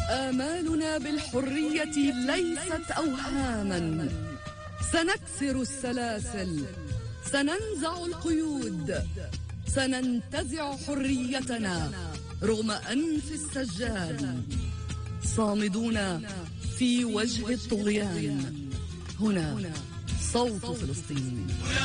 آمالنا بالحرية ليست أوهاما، سنكسر السلاسل، سننزع القيود، سننتزع حريتنا رغم أنف السجان، صامدون في وجه الطغيان. هنا صوت فلسطين.